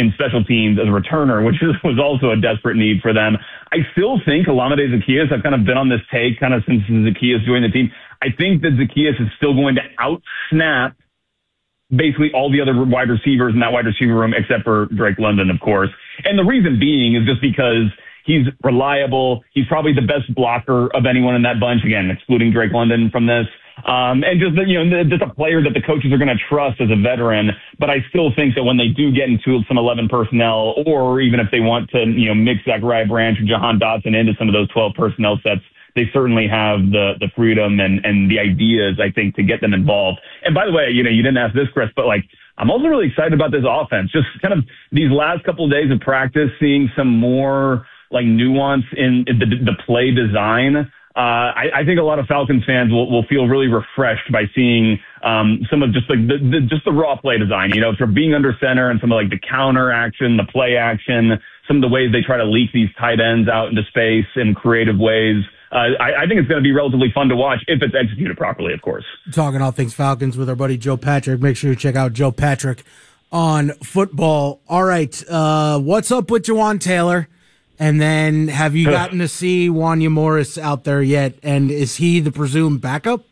in special teams as a returner, which was also a desperate need for them. I still think Olamide Zaccheaus, I've kind of been on this take kind of since Zaccheaus joined the team. I think that Zaccheaus is still going to out-snap basically all the other wide receivers in that wide receiver room except for Drake London, of course. And the reason being is just because he's reliable. He's probably the best blocker of anyone in that bunch, again, excluding Drake London from this. And just, just a player that the coaches are going to trust as a veteran. But I still think that when they do get into some 11 personnel, or even if they want to, mix Zachariah Branch or Jahan Dotson into some of those 12 personnel sets, they certainly have the freedom and the ideas, I think, to get them involved. And by the way, you didn't ask this, Chris, but I'm also really excited about this offense. Just kind of these last couple of days of practice, seeing some more nuance in the play design. I think a lot of Falcons fans will feel really refreshed by seeing some of just the raw play design. For being under center and some of the counter action, the play action, some of the ways they try to leak these tight ends out into space in creative ways. I think it's going to be relatively fun to watch if it's executed properly, of course. Talking all things Falcons with our buddy Joe Patrick. Make sure you check out Joe Patrick on football. All right, what's up with Jawaan Taylor? And then have you gotten to see Wanya Morris out there yet? And is he the presumed backup?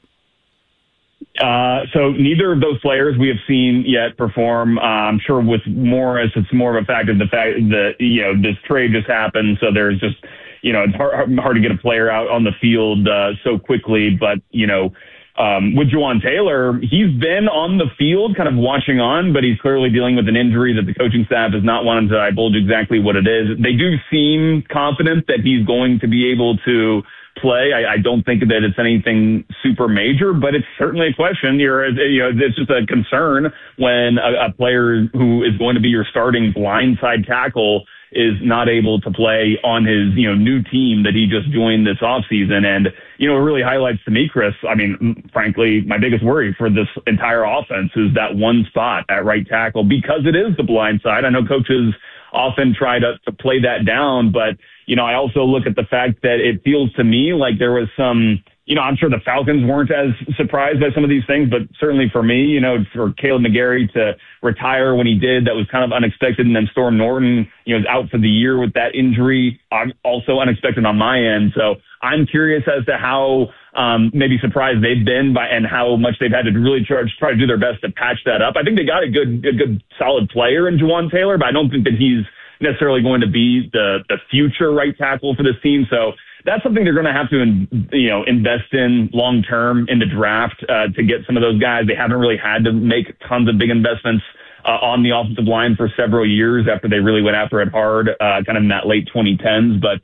So neither of those players we have seen yet perform. I'm sure with Morris, it's more of a fact of the fact that, this trade just happened. So there's just, it's hard to get a player out on the field so quickly. But, with Jawaan Taylor, he's been on the field kind of watching on, but he's clearly dealing with an injury that the coaching staff has not wanted to divulge exactly what it is. They do seem confident that he's going to be able to play. I don't think that it's anything super major, but it's certainly a question. It's just a concern when a player who is going to be your starting blindside tackle is not able to play on his, new team that he just joined this offseason. And, it really highlights to me, Chris, frankly, my biggest worry for this entire offense is that one spot at right tackle, because it is the blind side. I know coaches often try to play that down, but, I also look at the fact that it feels to me like there was some, I'm sure the Falcons weren't as surprised by some of these things, but certainly for me, for Caleb McGarry to retire when he did, that was kind of unexpected. And then Storm Norton, is out for the year with that injury, also unexpected on my end. So I'm curious as to how maybe surprised they've been by and how much they've had to really try to do their best to patch that up. I think they got a good solid player in Jawaan Taylor, but I don't think that he's necessarily going to be the future right tackle for this team. So that's something they're going to have to, invest in long term in the draft to get some of those guys. They haven't really had to make tons of big investments on the offensive line for several years after they really went after it hard, kind of in that late 2010s. But,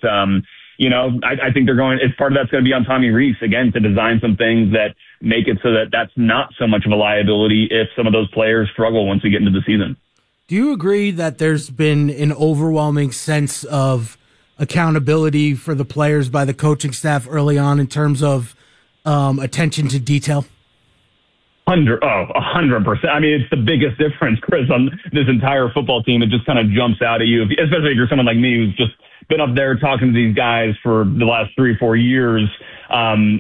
I think they're going, part of that's going to be on Tommy Rees, again, to design some things that make it so that that's not so much of a liability if some of those players struggle once we get into the season. Do you agree that there's been an overwhelming sense of accountability for the players by the coaching staff early on in terms of attention to detail? 100%. It's the biggest difference, Chris, on this entire football team. It just kind of jumps out at you, especially if you're someone like me who's just been up there talking to these guys for the last 3 or 4 years. When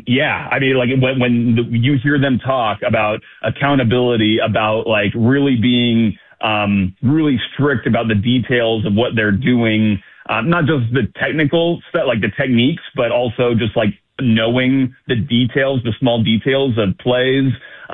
you hear them talk about accountability, about really being really strict about the details of what they're doing, not just the technical stuff, the techniques, but also just knowing the details, the small details of plays.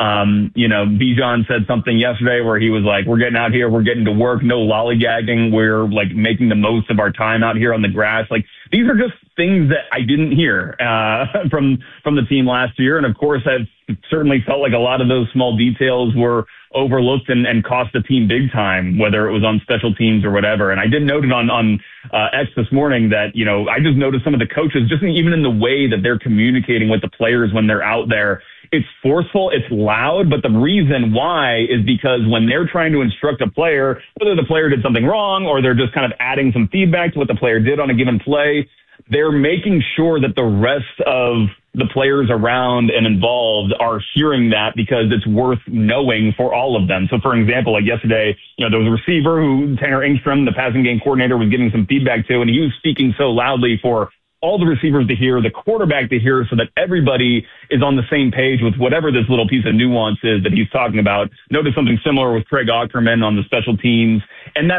Bijan said something yesterday where he was like, we're getting out here, we're getting to work, no lollygagging. We're making the most of our time out here on the grass. These are just things that I didn't hear, from the team last year. And of course, I've certainly felt like a lot of those small details were overlooked and cost the team big time, whether it was on special teams or whatever. And I did note it on X this morning that, I just noticed some of the coaches, just even in the way that they're communicating with the players when they're out there, it's forceful, it's loud, but the reason why is because when they're trying to instruct a player, whether the player did something wrong or they're just kind of adding some feedback to what the player did on a given play, they're making sure that the rest of the players around and involved are hearing that because it's worth knowing for all of them. So, for example, yesterday, there was a receiver who Tanner Engstrom, the passing game coordinator, was giving some feedback to, and he was speaking so loudly for all the receivers to hear, the quarterback to hear, so that everybody is on the same page with whatever this little piece of nuance is that he's talking about. Notice something similar with Craig Aukerman on the special teams. And that